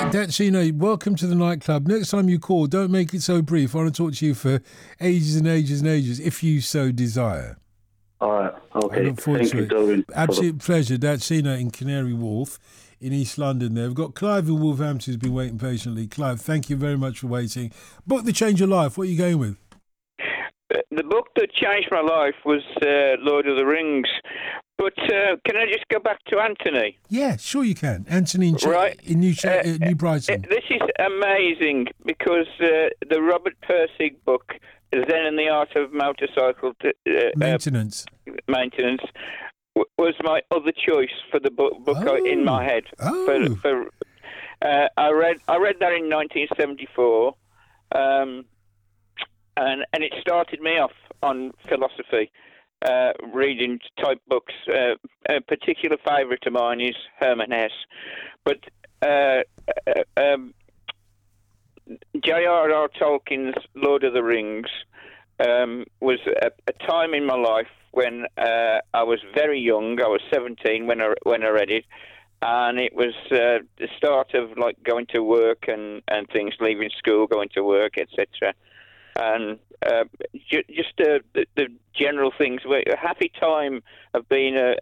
Dancino, welcome to the nightclub. Next time you call, don't make it so brief. I want to talk to you for ages and ages and ages, if you so desire. All right. Okay. I look forward Thank to you, it. Dogan. Absolute pleasure. Dancino in Canary Wharf in East London there. We've got Clive in Wolverhampton who's been waiting patiently. Clive, thank you very much for waiting. Book that changed your life. What are you going with? The book that changed my life was Lord of the Rings. But can I just go back to Anthony? Yeah, sure you can. Anthony in, New Brighton. This is amazing because the Robert Pirsig book, Zen and the Art of Motorcycle Maintenance, was my other choice for the book in my head. I read that in 1974, and it started me off on philosophy. Reading type books. A particular favourite of mine is Herman Hesse, but J.R.R. Tolkien's Lord of the Rings was a time in my life when I was very young. I was 17 when I read it, and it was the start of like going to work and things, leaving school, going to work, etc. And just the general things. A happy time of being